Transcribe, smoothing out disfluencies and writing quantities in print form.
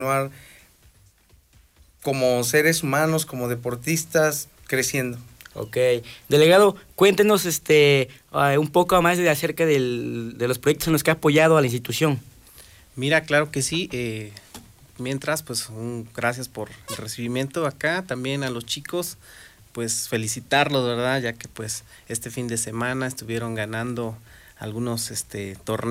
como seres humanos, como deportistas, creciendo. Ok. Delegado, cuéntenos un poco más acerca de los proyectos en los que ha apoyado a la institución. Mira, claro que sí. Mientras, pues, gracias por el recibimiento acá. También a los chicos, pues, felicitarlos, ¿verdad? Ya que, pues, este fin de semana estuvieron ganando algunos torneos.